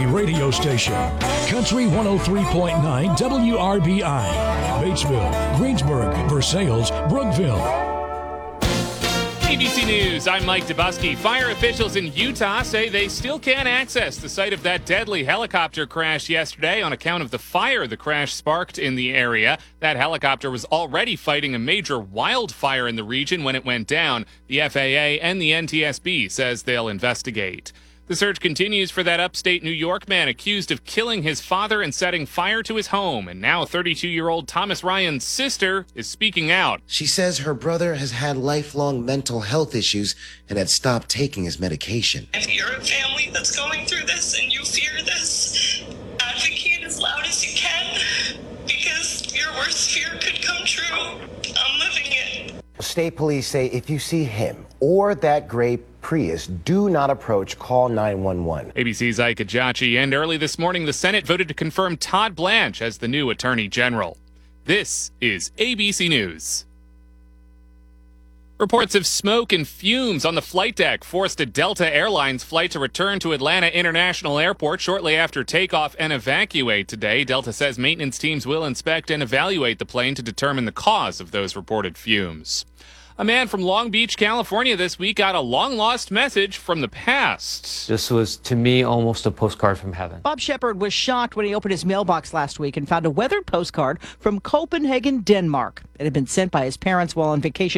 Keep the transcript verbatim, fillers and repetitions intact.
radio station. Country one oh three point nine W R B I. Batesville, Greensburg, Versailles, Brookville. A B C News, I'm Mike Dubusky. Fire officials in Utah say they still can't access the site of that deadly helicopter crash yesterday on account of the fire the crash sparked in the area. That helicopter was already fighting a major wildfire in the region when it went down. The F A A and the N T S B says they'll investigate. The search continues for that upstate New York man accused of killing his father and setting fire to his home. And now thirty-two-year-old Thomas Ryan's sister is speaking out. She says her brother has had lifelong mental health issues and had stopped taking his medication. If you're a family that's going through this and you fear this, advocate as loud as you can because your worst fear could come true. I'm living it. State police say if you see him or that gray Prius, do not approach, call nine one one. A B C's Ike Ajachi, and early this morning, the Senate voted to confirm Todd Blanche as the new Attorney General. This is A B C News. Reports of smoke and fumes on the flight deck forced a Delta Airlines flight to return to Atlanta International Airport shortly after takeoff and evacuate today. Delta says maintenance teams will inspect and evaluate the plane to determine the cause of those reported fumes. A man from Long Beach, California this week got a long-lost message from the past. This was, to me, almost a postcard from heaven. Bob Shepard was shocked when he opened his mailbox last week and found a weathered postcard from Copenhagen, Denmark. It had been sent by his parents while on vacation